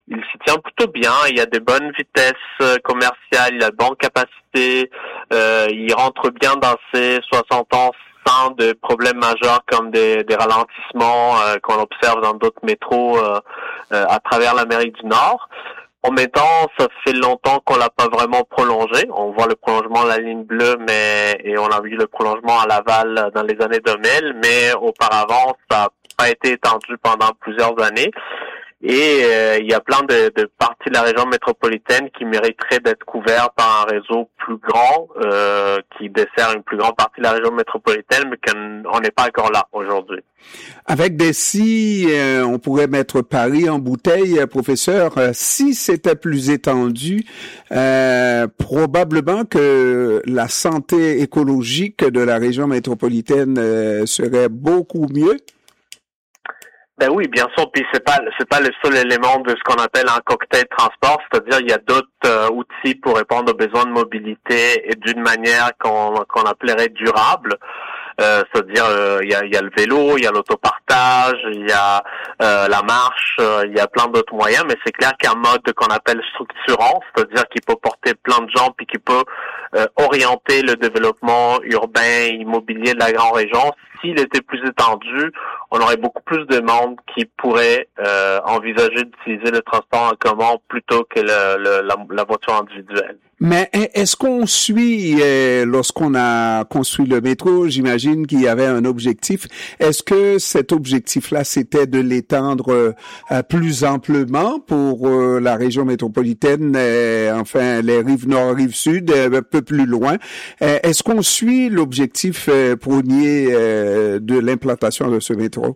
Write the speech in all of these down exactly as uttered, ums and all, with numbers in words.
il s'y tient plutôt bien. Il y a des bonnes vitesses commerciales, il a de bonnes capacités, euh, il rentre bien dans ses soixante ans sans de problèmes majeurs comme des, des ralentissements euh, qu'on observe dans d'autres métros euh, euh, à travers l'Amérique du Nord. En même temps, ça fait longtemps qu'on l'a pas vraiment prolongé. On voit le prolongement de la ligne bleue, mais et on a vu le prolongement à Laval dans les années deux mille, mais auparavant, ça n'a pas été étendu pendant plusieurs années. Et euh, il y a plein de, de parties de la région métropolitaine qui mériteraient d'être couvertes par un réseau plus grand, euh, qui dessert une plus grande partie de la région métropolitaine, mais qu'on n'est pas encore là aujourd'hui. Avec des si, euh, on pourrait mettre Paris en bouteille, professeur. Euh, si c'était plus étendu, euh, probablement que la santé écologique de la région métropolitaine euh, serait beaucoup mieux. Ben oui, bien sûr, puis c'est pas c'est pas le seul élément de ce qu'on appelle un cocktail de transport, c'est-à-dire il y a d'autres euh, outils pour répondre aux besoins de mobilité et d'une manière qu'on qu'on appellerait durable. Euh, c'est-à-dire euh, il y a il y a le vélo, il y a l'autopartage, il y a euh, la marche, euh, il y a plein d'autres moyens, mais c'est clair qu'un mode qu'on appelle structurant, c'est-à-dire qui peut porter plein de gens puis qui peut euh, orienter le développement urbain immobilier de la grande région. S'il était plus étendu, on aurait beaucoup plus de monde qui pourrait euh, envisager d'utiliser le transport en commun plutôt que le, le, la, la voiture individuelle. Mais est-ce qu'on suit, euh, lorsqu'on a construit le métro, j'imagine qu'il y avait un objectif. Est-ce que cet objectif-là, c'était de l'étendre euh, plus amplement pour euh, la région métropolitaine, euh, enfin les rives nord, rives sud, euh, un peu plus loin? Euh, est-ce qu'on suit l'objectif euh, premier euh, de l'implantation de ce métro?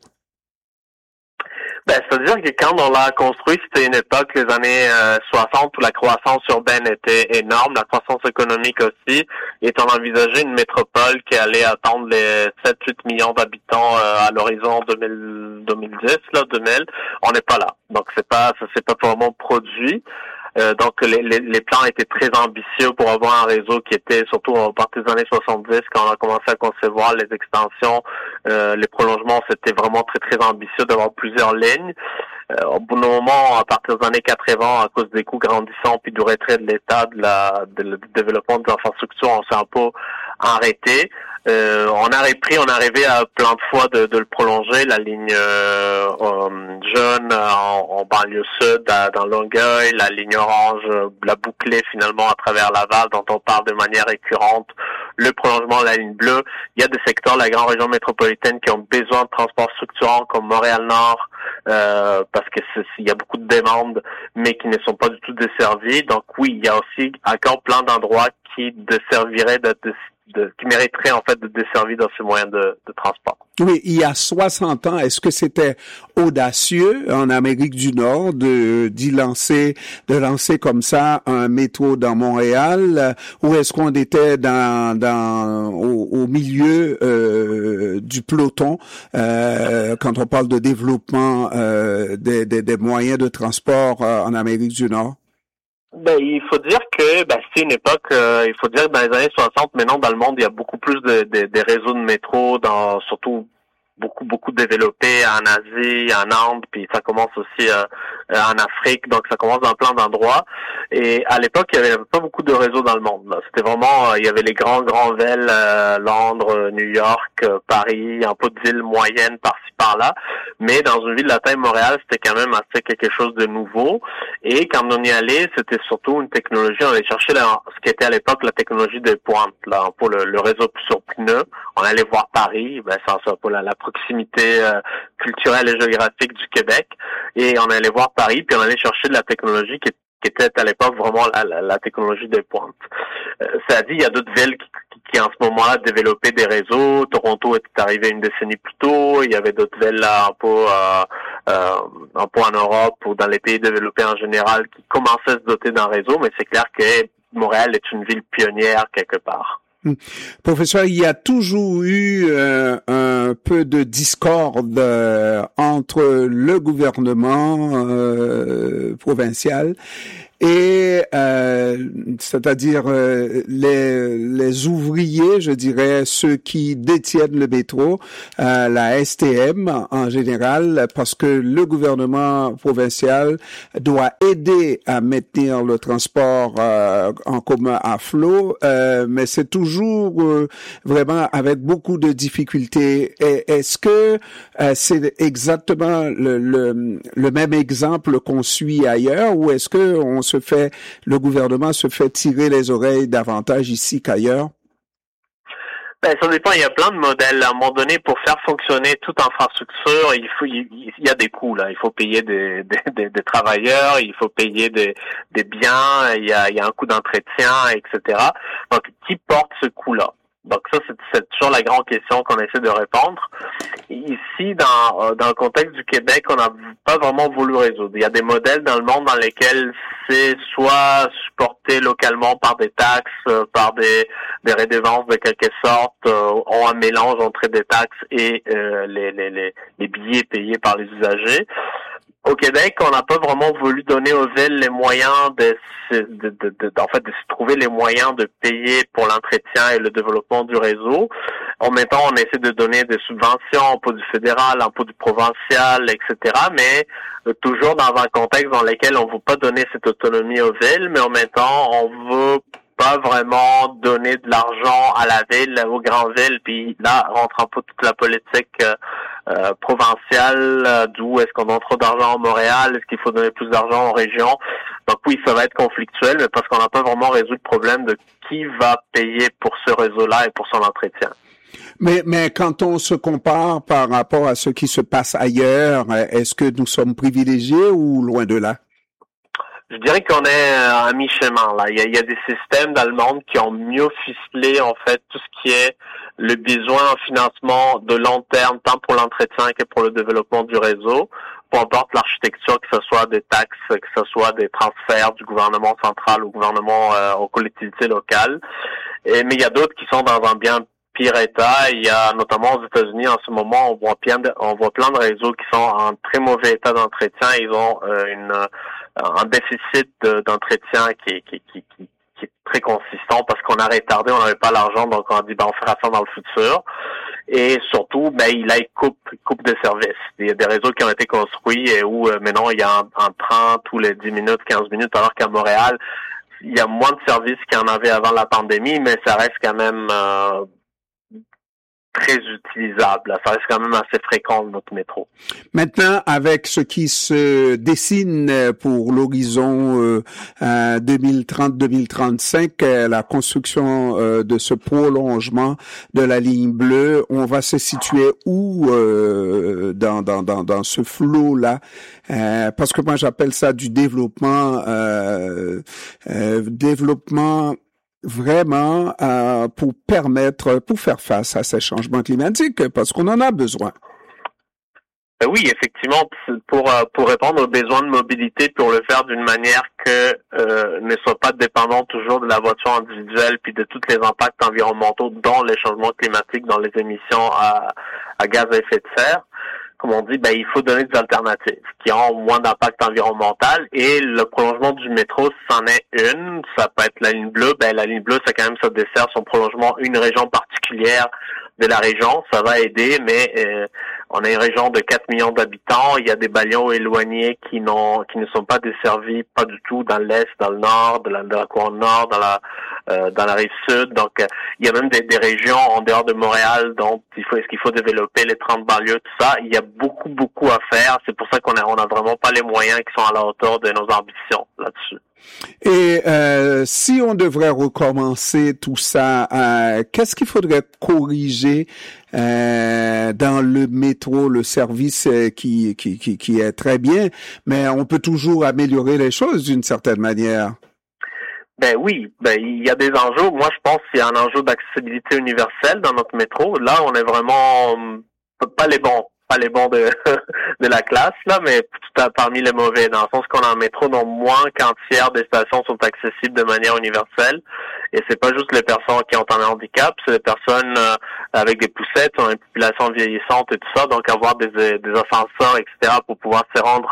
Ben, c'est-à-dire que quand on l'a construit, c'était une époque, les années euh, soixante, où la croissance urbaine était énorme, la croissance économique aussi, et on envisageait une métropole qui allait atteindre les sept à huit millions d'habitants euh, à l'horizon deux mille, deux mille dix, là, deux mille. On n'est pas là. Donc, c'est pas, ça s'est pas vraiment produit. Euh, donc les, les, les plans étaient très ambitieux pour avoir un réseau qui était, surtout à partir des années soixante-dix, quand on a commencé à concevoir les extensions, euh, les prolongements, c'était vraiment très très ambitieux d'avoir plusieurs lignes. Euh, au bout d'un moment, à partir des années quatre-vingts, à cause des coûts grandissants puis du retrait de l'État de la de, du développement des infrastructures, on s'est un peu arrêté. Euh, on a repris, on est arrivé à plein de fois de, de le prolonger, la ligne euh, euh, jaune en, en banlieue sud, à, dans Longueuil, la ligne orange, la bouclée finalement à travers Laval, dont on parle de manière récurrente, le prolongement de la ligne bleue. Il y a des secteurs de la grande région métropolitaine qui ont besoin de transports structurants comme Montréal-Nord, euh, parce que c'est, il y a beaucoup de demandes, mais qui ne sont pas du tout desservies. Donc oui, il y a aussi encore plein d'endroits qui desserviraient de, de De, qui mériterait en fait de desservir dans ces moyens de, de transport. Oui, il y a soixante ans, est-ce que c'était audacieux en Amérique du Nord de d'y lancer, de lancer comme ça un métro dans Montréal, ou est-ce qu'on était dans dans au, au milieu euh, du peloton euh, quand on parle de développement euh, des, des, des moyens de transport euh, en Amérique du Nord? Ben, il faut dire que ben, c'est une époque, euh, il faut dire que dans les années soixante, maintenant dans le monde, il y a beaucoup plus de, de, de réseaux de métro, dans surtout beaucoup, beaucoup développés en Asie, en Inde, puis ça commence aussi euh, en Afrique, donc ça commence dans plein d'endroits. Et à l'époque, il y avait pas beaucoup de réseaux dans le monde. Là. C'était vraiment, euh, il y avait les grands, grands villes, euh, Londres, New York, euh, Paris, un peu de villes moyennes par-ci, par-là. Mais dans une ville de la taille de Montréal, c'était quand même assez quelque chose de nouveau. Et quand on y allait, c'était surtout une technologie, on allait chercher la, ce qui était à l'époque la technologie de pointe, là, pour le, le réseau sur pneus. On allait voir Paris, ben, ça, ça, pour la, la proximité euh, culturelle et géographique du Québec. Et on allait voir Paris, puis on allait chercher de la technologie qui, qui était à l'époque vraiment la, la, la technologie de pointe. Euh, ça dit, il y a d'autres villes qui, qui, qui en ce moment-là développaient des réseaux. Toronto était arrivé une décennie plus tôt. Il y avait d'autres villes là, un peu, euh, euh, un peu en Europe ou dans les pays développés en général qui commençaient à se doter d'un réseau, mais c'est clair que Montréal est une ville pionnière quelque part. Hum. Professeur, il y a toujours eu euh, un peu de discorde euh, entre le gouvernement euh, provincial et euh, c'est-à-dire euh, les, les ouvriers, je dirais, ceux qui détiennent le métro, euh, la S T M en général, parce que le gouvernement provincial doit aider à maintenir le transport euh, en commun à flot, euh, mais c'est toujours euh, vraiment avec beaucoup de difficultés. Et est-ce que euh, c'est exactement le, le, le même exemple qu'on suit ailleurs, ou est-ce que on se fait, le gouvernement se fait tirer les oreilles davantage ici qu'ailleurs? Ben, ça dépend, il y a plein de modèles. À un moment donné, pour faire fonctionner toute infrastructure, il faut, il, il y a des coûts, là. Il faut payer des, des, des, des travailleurs, il faut payer des, des biens, il y a, il y a un coût d'entretien, et cetera. Donc, qui porte ce coût-là? Donc ça, c'est, c'est toujours la grande question qu'on essaie de répondre. Ici, dans, dans le contexte du Québec, on n'a pas vraiment voulu résoudre. Il y a des modèles dans le monde dans lesquels c'est soit supporté localement par des taxes, euh, par des, des redevances de quelque sorte, euh, ont un mélange entre des taxes et euh, les, les, les, les billets payés par les usagers. Au Québec, on n'a pas vraiment voulu donner aux villes les moyens de, de, de, de, en fait, de se trouver les moyens de payer pour l'entretien et le développement du réseau. En même temps, on essaie de donner des subventions, un peu du fédéral, un peu du provincial, et cetera. Mais euh, toujours dans un contexte dans lequel on ne veut pas donner cette autonomie aux villes, mais en même temps, on veut pas vraiment donner de l'argent à la ville, aux grandes villes, puis là rentre un peu toute la politique euh, euh, provinciale, euh, d'où est-ce qu'on donne trop d'argent à Montréal, est-ce qu'il faut donner plus d'argent aux régions. Donc oui, ça va être conflictuel, mais parce qu'on n'a pas vraiment résolu le problème de qui va payer pour ce réseau-là et pour son entretien. Mais, mais quand on se compare par rapport à ce qui se passe ailleurs, est-ce que nous sommes privilégiés ou loin de là? Je dirais qu'on est à mi-chemin, là. Il y a, il y a des systèmes dans le monde qui ont mieux ficelé, en fait, tout ce qui est le besoin en financement de long terme, tant pour l'entretien que pour le développement du réseau. Peu importe l'architecture, que ce soit des taxes, que ce soit des transferts du gouvernement central au gouvernement, euh, aux collectivités locales. Et, mais il y a d'autres qui sont dans un bien pire état. Il y a notamment aux États-Unis en ce moment, on voit plein de, on voit plein de réseaux qui sont en très mauvais état d'entretien. Ils ont euh, une un déficit de, d'entretien qui, qui, qui, qui, qui est très consistant parce qu'on a retardé, on n'avait pas l'argent, donc on a dit ben on fera ça dans le futur. Et surtout, ben il a une coupe, coupe de services. Il y a des réseaux qui ont été construits et où euh, maintenant il y a un, un train tous les dix minutes, quinze minutes, alors qu'à Montréal, il y a moins de services qu'il y en avait avant la pandémie, mais ça reste quand même euh, très utilisable. Ça reste quand même assez fréquent notre métro. Maintenant, avec ce qui se dessine pour l'horizon euh, euh, deux mille trente deux mille trente-cinq, euh, la construction euh, de ce prolongement de la ligne bleue, on va se situer où euh, dans, dans, dans, dans ce flot-là? Euh, parce que moi, j'appelle ça du développement, euh, euh, développement vraiment euh, pour permettre, pour faire face à ces changements climatiques, parce qu'on en a besoin. Oui, effectivement, pour pour répondre aux besoins de mobilité, pour le faire d'une manière que euh, ne soit pas dépendant toujours de la voiture individuelle, puis de tous les impacts environnementaux, dont les changements climatiques, dans les émissions à, à gaz à effet de serre. Comme on dit, ben il faut donner des alternatives qui ont moins d'impact environnemental, et le prolongement du métro, c'en est une. Ça peut être la ligne bleue. Ben la ligne bleue, c'est quand même ça dessert son prolongement une région particulière de la région. Ça va aider, mais euh, on a une région de quatre millions d'habitants. Il y a des balions éloignés qui n'ont, qui ne sont pas desservis, pas du tout, dans l'est, dans le nord, de la, de la couronne nord, dans la, euh, dans la rive sud. Donc, euh, il y a même des, des régions en dehors de Montréal dont il faut, est-ce qu'il faut développer les trente banlieues, tout ça. Il y a beaucoup, beaucoup à faire. C'est pour ça qu'on a, on a vraiment pas les moyens qui sont à la hauteur de nos ambitions là-dessus. Et euh, si on devrait recommencer tout ça, euh, qu'est-ce qu'il faudrait corriger euh, dans le métro, le service euh, qui, qui, qui, qui est très bien, mais on peut toujours améliorer les choses d'une certaine manière? Ben oui, ben il y a des enjeux. Moi, je pense qu'il y a un enjeu d'accessibilité universelle dans notre métro. Là, on est vraiment pas les bons. Pas les bons de de la classe, là, mais tout à, parmi les mauvais, dans le sens qu'on a un métro dont moins qu'un tiers des stations sont accessibles de manière universelle. Et c'est pas juste les personnes qui ont un handicap, c'est les personnes euh, avec des poussettes, ont une population vieillissante et tout ça, donc avoir des des ascenseurs, et cetera, pour pouvoir se rendre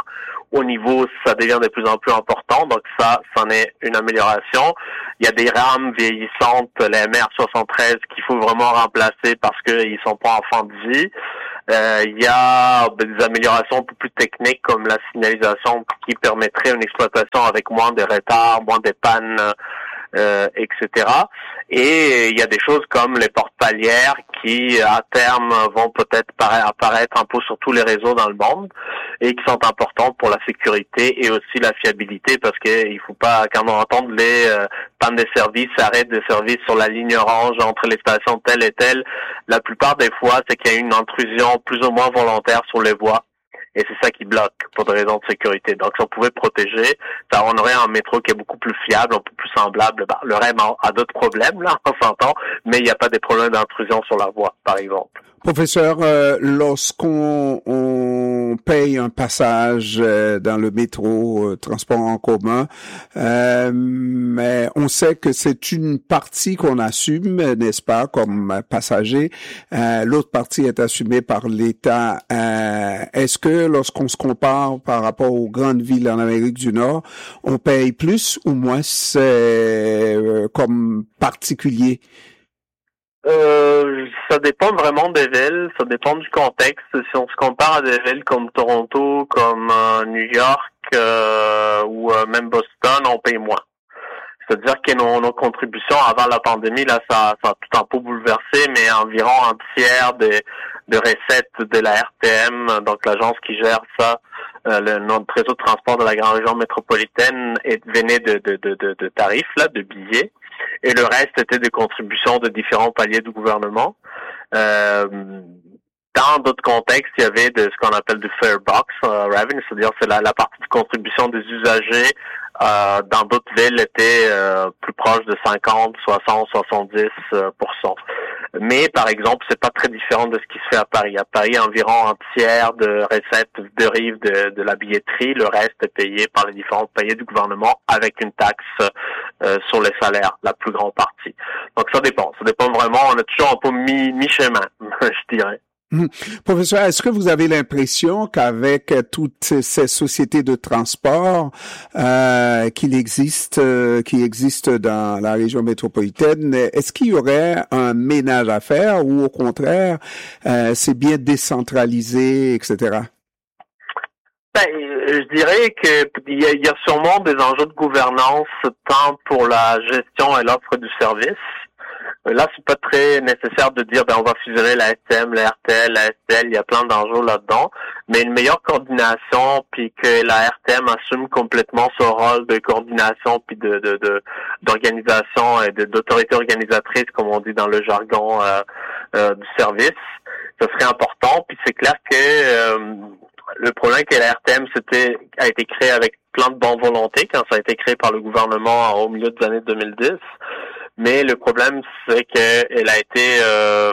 haut niveau, ça devient de plus en plus important. Donc ça, c'en est une amélioration. Il y a des rames vieillissantes, les M R soixante-treize, qu'il faut vraiment remplacer parce qu'ils sont pas en fin de vie. Euh, il y a ben, des améliorations un peu plus techniques comme la signalisation qui permettrait une exploitation avec moins de retard, moins de pannes, euh, et cetera. Et il y a des choses comme les portes palières qui, à terme, vont peut-être apparaître un peu sur tous les réseaux dans le monde et qui sont importantes pour la sécurité et aussi la fiabilité parce qu'il faut pas, quand on entend les euh, pannes de service, arrêt de service sur la ligne orange entre les stations telle et telle, la plupart des fois, c'est qu'il y a une intrusion plus ou moins volontaire sur les voies. Et c'est ça qui bloque pour des raisons de sécurité. Donc, si on pouvait protéger, ça, on aurait un métro qui est beaucoup plus fiable, un peu plus semblable. Bah, le R E M a, a d'autres problèmes, là, on s'entend, mais il n'y a pas des problèmes d'intrusion sur la voie, par exemple. Professeur, euh, lorsqu'on on paye un passage euh, dans le métro, euh, transport en commun, euh, mais on sait que c'est une partie qu'on assume, n'est-ce pas, comme passager. Euh, l'autre partie est assumée par l'État. Euh, est-ce que lorsqu'on se compare par rapport aux grandes villes en Amérique du Nord, on paye plus ou moins euh, comme particulier? Euh, ça dépend vraiment des villes, ça dépend du contexte. Si on se compare à des villes comme Toronto, comme euh, New York euh, ou euh, même Boston, on paye moins. C'est-à-dire que nos, nos contributions avant la pandémie, là, ça, ça a tout un peu bouleversé, mais environ un tiers des de recettes de la R T M, donc l'agence qui gère ça, euh, le, notre réseau de transport de la grande région métropolitaine, et venait de, de, de, de, de tarifs, là, de billets. Et le reste était des contributions de différents paliers du gouvernement. Euh, dans d'autres contextes, il y avait de ce qu'on appelle du fare box euh, revenue, c'est-à-dire c'est la, la partie de contribution des usagers. Euh, dans d'autres villes était euh, plus proche de cinquante, soixante, soixante-dix pour cent. Mais par exemple, c'est pas très différent de ce qui se fait à Paris. À Paris, environ un tiers de recettes dérive de, de la billetterie. Le reste est payé par les différents paliers du gouvernement avec une taxe euh, sur les salaires, la plus grande partie. Donc ça dépend. Ça dépend vraiment. On est toujours un peu mi, mi-chemin, je dirais. Mmh. Professeur, est-ce que vous avez l'impression qu'avec toutes ces sociétés de transport euh, qu'il existe, euh, qui existent dans la région métropolitaine, est-ce qu'il y aurait un ménage à faire ou au contraire, euh, c'est bien décentralisé, et cetera? Ben, je dirais qu'il y a, il y a sûrement des enjeux de gouvernance tant pour la gestion et l'offre du service. Là, c'est pas très nécessaire de dire, ben, on va fusionner la S T M, la R T L, la S T L, il y a plein d'enjeux là-dedans, mais une meilleure coordination, puis que la R T M assume complètement son rôle de coordination, puis de, de, de d'organisation et de, d'autorité organisatrice, comme on dit dans le jargon euh, euh, du service, ce serait important. Puis c'est clair que euh, le problème que la R T M c'était a été créé avec plein de bonne volonté quand ça a été créé par le gouvernement au milieu des années deux mille dix. Mais le problème, c'est qu'elle a été, euh,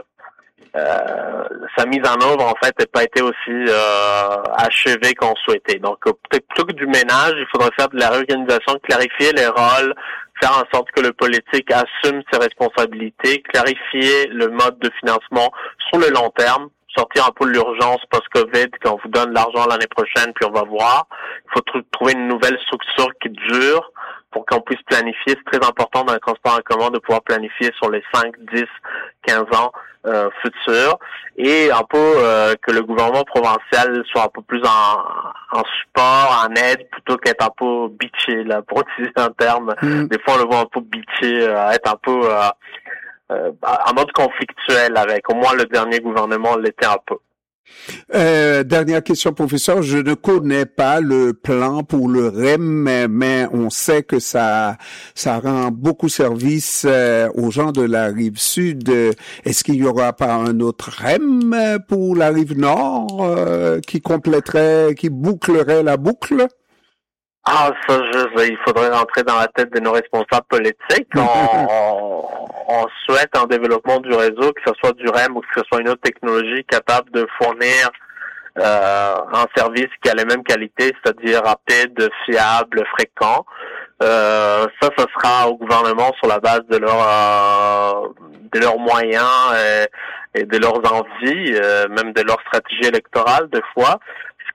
euh, sa mise en œuvre, en fait, n'a pas été aussi euh, achevée qu'on souhaitait. Donc, peut-être plutôt que du ménage, il faudrait faire de la réorganisation, clarifier les rôles, faire en sorte que le politique assume ses responsabilités, clarifier le mode de financement sur le long terme, sortir un peu de l'urgence post-Covid, qu'on vous donne l'argent l'année prochaine, puis on va voir. Il faut tr- trouver une nouvelle structure qui dure pour qu'on puisse planifier. C'est très important dans le transport en commun de pouvoir planifier sur les cinq, dix, quinze ans euh, futurs. Et un peu euh, que le gouvernement provincial soit un peu plus en, en support, en aide, plutôt qu'être un peu bitché, là, pour utiliser un terme. Mm. Des fois, on le voit un peu bitché, euh, être un peu euh, euh, en mode conflictuel avec. Au moins, le dernier gouvernement l'était un peu. Euh, dernière question, professeur. Je ne connais pas le plan pour le R E M, mais, mais on sait que ça, ça rend beaucoup service euh, aux gens de la rive sud. Est-ce qu'il y aura pas un autre R E M pour la rive nord euh, qui compléterait, qui bouclerait la boucle? Ah, ça, je, il faudrait rentrer dans la tête de nos responsables politiques. On, on, on souhaite un développement du réseau, que ce soit du R E M ou que ce soit une autre technologie capable de fournir euh, un service qui a les mêmes qualités, c'est-à-dire rapide, fiable, fréquent. Euh, ça, ce sera au gouvernement sur la base de leurs euh, de leurs moyens et, et de leurs envies, euh, même de leur stratégie électorale, des fois.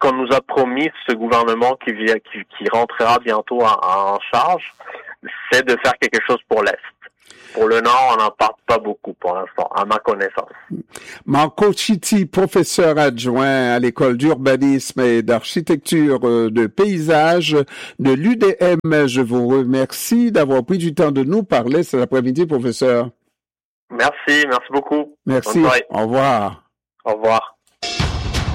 qu'on nous a promis, ce gouvernement qui, vient, qui, qui rentrera bientôt en, en charge, c'est de faire quelque chose pour l'Est. Pour le Nord, on n'en parle pas beaucoup pour l'instant, à ma connaissance. Marco Citti, professeur adjoint à l'école d'urbanisme et d'architecture de paysage de l'U D M. Je vous remercie d'avoir pris du temps de nous parler cet après-midi, professeur. Merci, merci beaucoup. Merci. Au revoir. Au revoir.